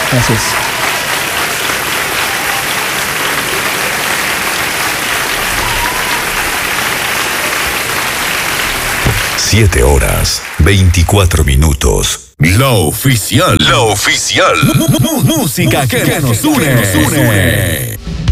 Gracias. 7:24. La oficial. Música que nos une.